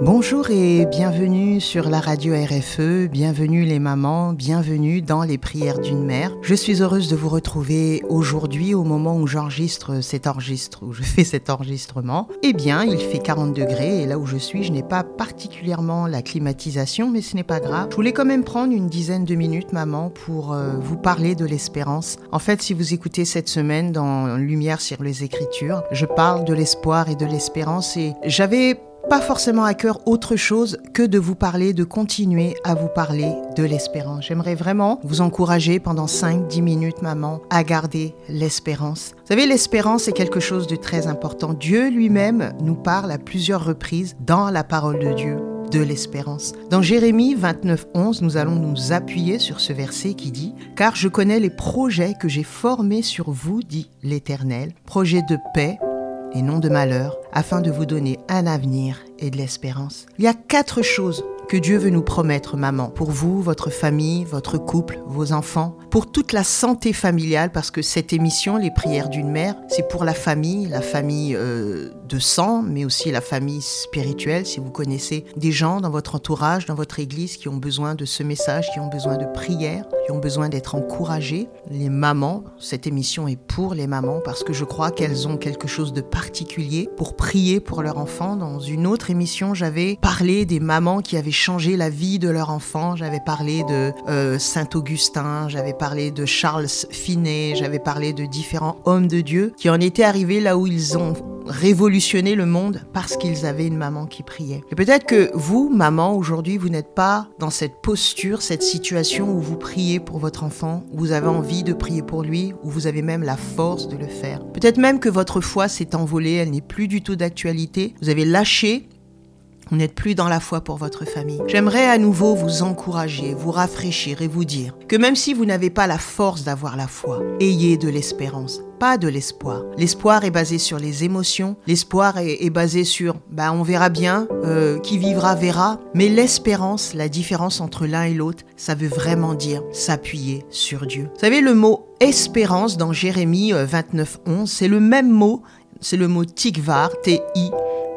Bonjour et bienvenue sur la radio RFE, bienvenue les mamans, bienvenue dans les prières d'une mère. Je suis heureuse de vous retrouver aujourd'hui au moment où je fais cet enregistrement. Eh bien, il fait 40 degrés et là où je suis, je n'ai pas particulièrement la climatisation, mais ce n'est pas grave. Je voulais quand même prendre une dizaine de minutes, maman, pour vous parler de l'espérance. En fait, si vous écoutez cette semaine dans Lumière sur les Écritures, je parle de l'espoir et de l'espérance et j'avais pas forcément à cœur autre chose que de vous parler, de continuer à vous parler de l'espérance. J'aimerais vraiment vous encourager pendant 5-10 minutes, maman, à garder l'espérance. Vous savez, l'espérance est quelque chose de très important. Dieu lui-même nous parle à plusieurs reprises dans la parole de Dieu de l'espérance. Dans Jérémie 29:11, nous allons nous appuyer sur ce verset qui dit « Car je connais les projets que j'ai formés sur vous, dit l'Éternel, projets de paix et non de malheur, afin de vous donner un avenir et de l'espérance. » Il y a 4 choses que Dieu veut nous promettre, maman, pour vous, votre famille, votre couple, vos enfants, pour toute la santé familiale, parce que cette émission, les prières d'une mère, c'est pour la famille de sang, mais aussi la famille spirituelle, si vous connaissez des gens dans votre entourage, dans votre église, qui ont besoin de ce message, qui ont besoin de prières, qui ont besoin d'être encouragés. Les mamans, cette émission est pour les mamans, parce que je crois qu'elles ont quelque chose de particulier pour prier pour leur enfant. Dans une autre émission, j'avais parlé des mamans qui avaient changé la vie de leur enfant. J'avais parlé de Saint-Augustin, j'avais parlé de Charles Finet, j'avais parlé de différents hommes de Dieu qui en étaient arrivés là où ils ont révolutionné le monde parce qu'ils avaient une maman qui priait. Et peut-être que vous, maman, aujourd'hui, vous n'êtes pas dans cette posture, cette situation où vous priez pour votre enfant, où vous avez envie de prier pour lui, où vous avez même la force de le faire. Peut-être même que votre foi s'est envolée, elle n'est plus du tout d'actualité. Vous avez lâché. Vous n'êtes plus dans la foi pour votre famille. J'aimerais à nouveau vous encourager, vous rafraîchir et vous dire que même si vous n'avez pas la force d'avoir la foi, ayez de l'espérance, pas de l'espoir. L'espoir est basé sur les émotions, l'espoir est basé sur on verra bien, qui vivra verra. Mais l'espérance, la différence entre l'un et l'autre, ça veut vraiment dire s'appuyer sur Dieu. Vous savez, le mot espérance dans Jérémie 29:11, c'est le même mot, c'est le mot tikvar, T-I-Q-V-A-H.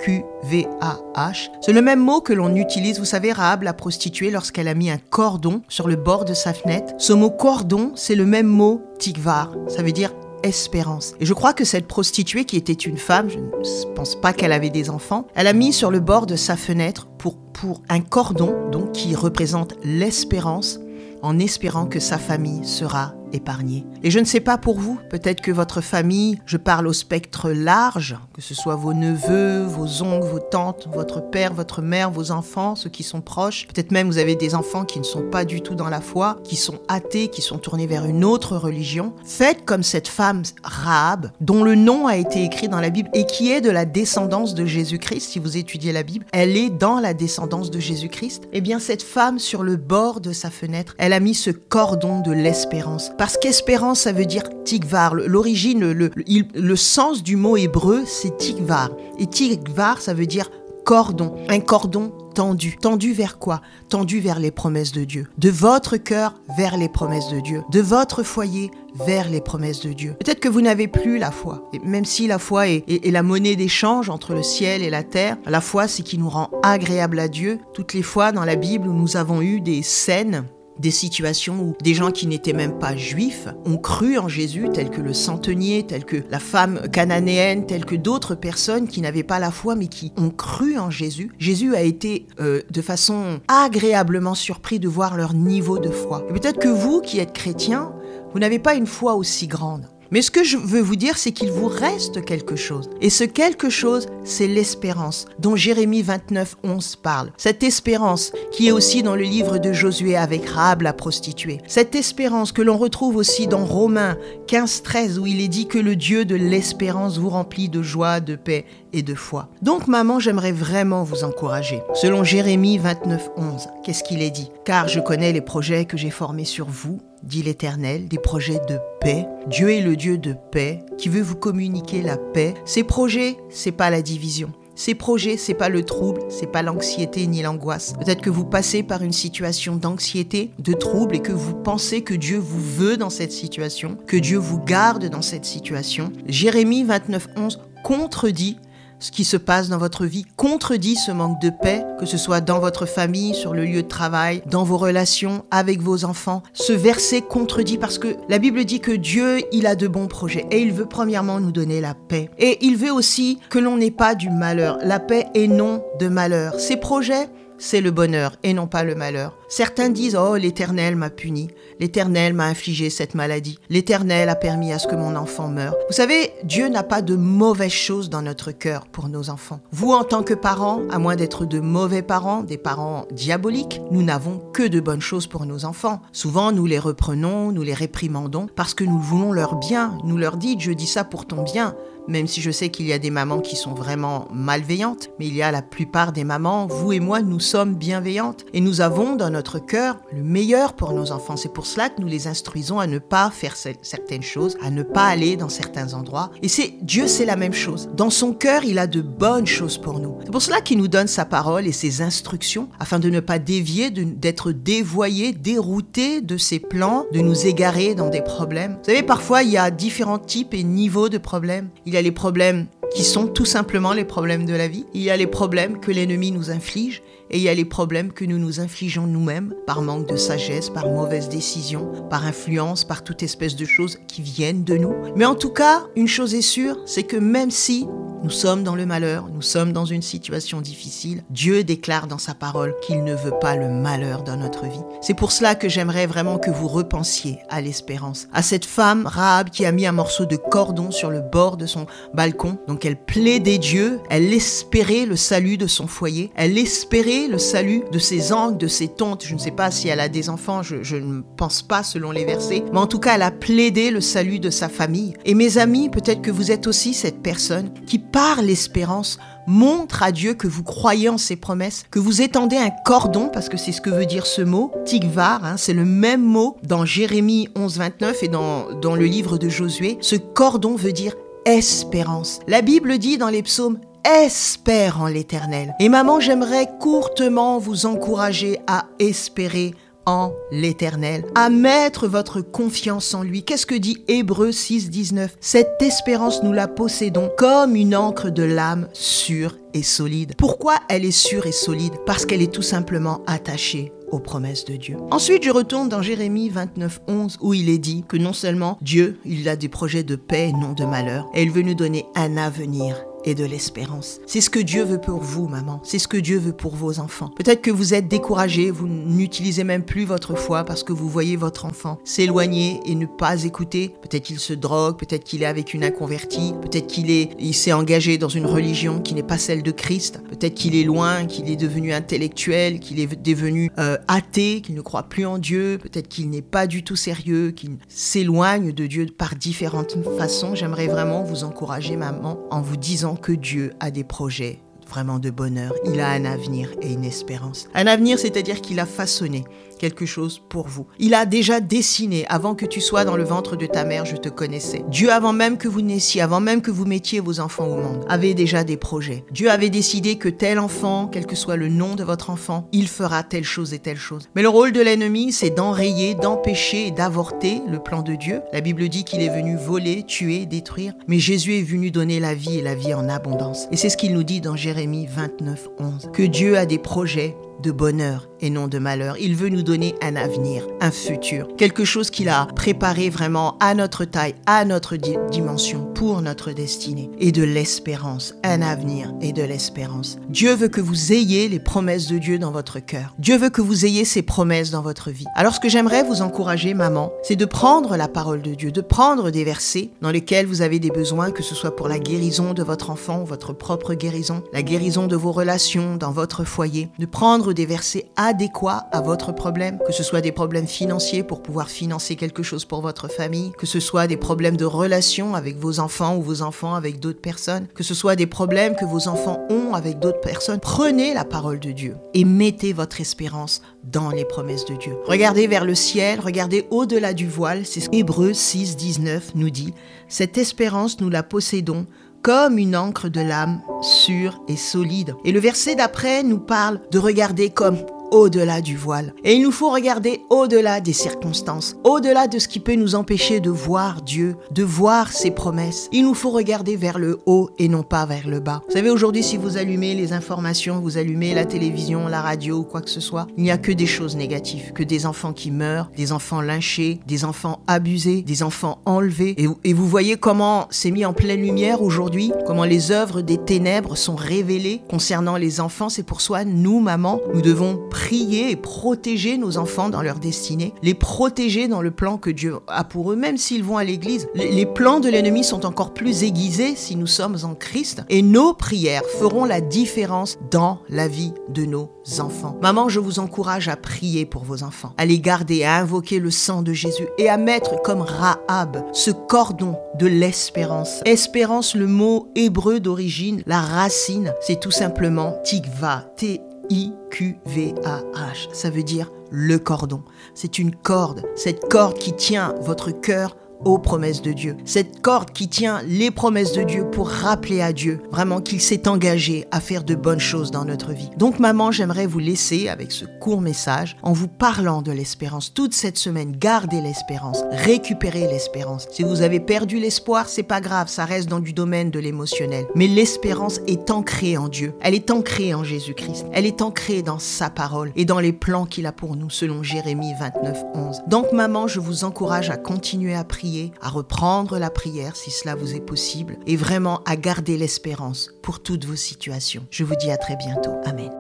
C'est le même mot que l'on utilise, vous savez, Rahab la prostituée lorsqu'elle a mis un cordon sur le bord de sa fenêtre. Ce mot cordon, c'est le même mot tikvar, ça veut dire espérance. Et je crois que cette prostituée qui était une femme, je ne pense pas qu'elle avait des enfants, elle a mis sur le bord de sa fenêtre pour un cordon donc qui représente l'espérance, en espérant que sa famille sera épargnée. Et je ne sais pas pour vous, peut-être que votre famille, je parle au spectre large, que ce soit vos neveux, vos oncles, vos tantes, votre père, votre mère, vos enfants, ceux qui sont proches. Peut-être même vous avez des enfants qui ne sont pas du tout dans la foi, qui sont athées, qui sont tournés vers une autre religion. Faites comme cette femme Rahab, dont le nom a été écrit dans la Bible et qui est de la descendance de Jésus-Christ. Si vous étudiez la Bible, elle est dans la descendance de Jésus-Christ. Eh bien, cette femme, sur le bord de sa fenêtre, elle a mis ce cordon de l'espérance. Parce qu'espérance, ça veut dire tikvar. L'origine, le sens du mot hébreu, c'est tikvar. Et tikvar, ça veut dire cordon. Un cordon tendu. Tendu vers quoi? Tendu vers les promesses de Dieu. De votre cœur vers les promesses de Dieu. De votre foyer vers les promesses de Dieu. Peut-être que vous n'avez plus la foi. Et même si la foi est la monnaie d'échange entre le ciel et la terre, la foi, c'est qui nous rend agréable à Dieu. Toutes les fois dans la Bible où nous avons eu des scènes, des situations où des gens qui n'étaient même pas juifs ont cru en Jésus, tels que le centenier, tels que la femme cananéenne, tels que d'autres personnes qui n'avaient pas la foi mais qui ont cru en Jésus. Jésus a été de façon agréablement surpris de voir leur niveau de foi. Et peut-être que vous qui êtes chrétiens, vous n'avez pas une foi aussi grande. Mais ce que je veux vous dire, c'est qu'il vous reste quelque chose. Et ce quelque chose, c'est l'espérance dont Jérémie 29:11 parle. Cette espérance qui est aussi dans le livre de Josué avec Rahab la prostituée. Cette espérance que l'on retrouve aussi dans Romains 15:13 où il est dit que le Dieu de l'espérance vous remplit de joie, de paix et de foi. Donc maman, j'aimerais vraiment vous encourager. Selon Jérémie 29:11, qu'est-ce qu'il est dit? Car je connais les projets que j'ai formés sur vous, dit l'Éternel, des projets de paix. Dieu est le Dieu de paix qui veut vous communiquer la paix. Ces projets, c'est pas la division. Ces projets, c'est pas le trouble, c'est pas l'anxiété ni l'angoisse. Peut-être que vous passez par une situation d'anxiété, de trouble et que vous pensez que Dieu vous veut dans cette situation, que Dieu vous garde dans cette situation. Jérémie 29:11 contredit ce qui se passe dans votre vie contredit ce manque de paix, que ce soit dans votre famille, sur le lieu de travail, dans vos relations, avec vos enfants. Ce verset contredit parce que la Bible dit que Dieu, il a de bons projets et il veut premièrement nous donner la paix. Et il veut aussi que l'on n'ait pas du malheur. La paix et non de malheur. Ces projets, c'est le bonheur et non pas le malheur. Certains disent « Oh, l'Éternel m'a puni, l'Éternel m'a infligé cette maladie, l'Éternel a permis à ce que mon enfant meure. » Vous savez, Dieu n'a pas de mauvaises choses dans notre cœur pour nos enfants. Vous, en tant que parents, à moins d'être de mauvais parents, des parents diaboliques, nous n'avons que de bonnes choses pour nos enfants. Souvent, nous les reprenons, nous les réprimandons parce que nous voulons leur bien. Nous leur dites « Je dis ça pour ton bien ». Même si je sais qu'il y a des mamans qui sont vraiment malveillantes, mais il y a la plupart des mamans, vous et moi, nous sommes bienveillantes. Et nous avons dans notre cœur le meilleur pour nos enfants. C'est pour cela que nous les instruisons à ne pas faire certaines choses, à ne pas aller dans certains endroits. Et Dieu, c'est la même chose. Dans son cœur, il a de bonnes choses pour nous. C'est pour cela qu'il nous donne sa parole et ses instructions, afin de ne pas dévier, d'être dévoyés, déroutés de ses plans, de nous égarer dans des problèmes. Vous savez, parfois, il y a différents types et niveaux de problèmes. Il y a les problèmes qui sont tout simplement les problèmes de la vie. Il y a les problèmes que l'ennemi nous inflige et il y a les problèmes que nous nous infligeons nous-mêmes par manque de sagesse, par mauvaise décision, par influence, par toute espèce de choses qui viennent de nous. Mais en tout cas, une chose est sûre, c'est que même si nous sommes dans le malheur, nous sommes dans une situation difficile, Dieu déclare dans sa parole qu'il ne veut pas le malheur dans notre vie. C'est pour cela que j'aimerais vraiment que vous repensiez à l'espérance, à cette femme Rahab qui a mis un morceau de cordon sur le bord de son balcon. Donc elle plaidait Dieu, elle espérait le salut de son foyer, elle espérait le salut de ses oncles, de ses tantes. Je ne sais pas si elle a des enfants, je ne pense pas selon les versets, mais en tout cas elle a plaidé le salut de sa famille. Et mes amis, peut-être que vous êtes aussi cette personne qui par l'espérance montre à Dieu que vous croyez en ses promesses, que vous étendez un cordon, parce que c'est ce que veut dire ce mot, tikvar, c'est le même mot dans Jérémie 11, 29 et dans le livre de Josué. Ce cordon veut dire espérance. La Bible dit dans les psaumes, espère en l'Éternel. Et maman, j'aimerais courtement vous encourager à espérer en l'Éternel, à mettre votre confiance en lui. Qu'est-ce que dit Hébreux 6, 19 ? Cette espérance, nous la possédons comme une ancre de l'âme sûre et solide. Pourquoi elle est sûre et solide ? Parce qu'elle est tout simplement attachée aux promesses de Dieu. Ensuite, je retourne dans Jérémie 29, 11, où il est dit que non seulement Dieu, il a des projets de paix et non de malheur, et il veut nous donner un avenir et de l'espérance. C'est ce que Dieu veut pour vous, maman. C'est ce que Dieu veut pour vos enfants. Peut-être que vous êtes découragés, vous n'utilisez même plus votre foi parce que vous voyez votre enfant s'éloigner et ne pas écouter. Peut-être qu'il se drogue, peut-être qu'il est avec une inconvertie, peut-être qu'il s'est engagé dans une religion qui n'est pas celle de Christ. Peut-être qu'il est loin, qu'il est devenu intellectuel, qu'il est devenu athée, qu'il ne croit plus en Dieu. Peut-être qu'il n'est pas du tout sérieux, qu'il s'éloigne de Dieu par différentes façons. J'aimerais vraiment vous encourager, maman, en vous disant que Dieu a des projets vraiment de bonheur. Il a un avenir et une espérance. Un avenir, c'est-à-dire qu'il a façonné quelque chose pour vous. Il a déjà dessiné, avant que tu sois dans le ventre de ta mère, je te connaissais. Dieu, avant même que vous naissiez, avant même que vous mettiez vos enfants au monde, avait déjà des projets. Dieu avait décidé que tel enfant, quel que soit le nom de votre enfant, il fera telle chose et telle chose. Mais le rôle de l'ennemi, c'est d'enrayer, d'empêcher et d'avorter le plan de Dieu. La Bible dit qu'il est venu voler, tuer, détruire, mais Jésus est venu donner la vie et la vie en abondance. Et c'est ce qu'il nous dit dans Jérémie 29, 11, que Dieu a des projets de bonheur et non de malheur. Il veut nous donner un avenir, un futur, quelque chose qu'il a préparé vraiment à notre taille, à notre dimension, pour notre destinée, et de l'espérance, un avenir et de l'espérance. Dieu veut que vous ayez les promesses de Dieu dans votre cœur. Dieu veut que vous ayez ses promesses dans votre vie. Alors ce que j'aimerais vous encourager, maman, c'est de prendre la parole de Dieu, de prendre des versets dans lesquels vous avez des besoins, que ce soit pour la guérison de votre enfant, votre propre guérison, la guérison de vos relations dans votre foyer, de prendre des versets adéquats à votre problème, que ce soit des problèmes financiers pour pouvoir financer quelque chose pour votre famille, que ce soit des problèmes de relation avec vos enfants ou vos enfants avec d'autres personnes, que ce soit des problèmes que vos enfants ont avec d'autres personnes. Prenez la parole de Dieu et mettez votre espérance dans les promesses de Dieu. Regardez vers le ciel, regardez au-delà du voile, c'est ce qu'Hébreux 6, 19 nous dit. Cette espérance, nous la possédons comme une ancre de l'âme sûre et solide. Et le verset d'après nous parle de regarder comme au-delà du voile. Et il nous faut regarder au-delà des circonstances, au-delà de ce qui peut nous empêcher de voir Dieu, de voir ses promesses. Il nous faut regarder vers le haut et non pas vers le bas. Vous savez, aujourd'hui, si vous allumez les informations, vous allumez la télévision, la radio ou quoi que ce soit, il n'y a que des choses négatives, que des enfants qui meurent, des enfants lynchés, des enfants abusés, des enfants enlevés. Et vous voyez comment c'est mis en pleine lumière aujourd'hui, comment les œuvres des ténèbres sont révélées concernant les enfants. C'est pour soi, nous, mamans, nous devons prier et protéger nos enfants dans leur destinée, les protéger dans le plan que Dieu a pour eux, même s'ils vont à l'église. Les plans de l'ennemi sont encore plus aiguisés si nous sommes en Christ, et nos prières feront la différence dans la vie de nos enfants. Maman, je vous encourage à prier pour vos enfants, à les garder, à invoquer le sang de Jésus et à mettre comme Rahab ce cordon de l'espérance. Espérance, le mot hébreu d'origine, la racine, c'est tout simplement tikva, T-I-Q-V-A-H. Ça veut dire le cordon. C'est une corde, cette corde qui tient votre cœur aux promesses de Dieu. Cette corde qui tient les promesses de Dieu pour rappeler à Dieu vraiment qu'il s'est engagé à faire de bonnes choses dans notre vie. Donc maman, j'aimerais vous laisser avec ce court message en vous parlant de l'espérance. Toute cette semaine, gardez l'espérance, récupérez l'espérance. Si vous avez perdu l'espoir, c'est pas grave, ça reste dans du domaine de l'émotionnel. Mais l'espérance est ancrée en Dieu. Elle est ancrée en Jésus-Christ. Elle est ancrée dans sa parole et dans les plans qu'il a pour nous, selon Jérémie 29:11. Donc maman, je vous encourage à continuer à prier, à reprendre la prière si cela vous est possible et vraiment à garder l'espérance pour toutes vos situations. Je vous dis à très bientôt. Amen.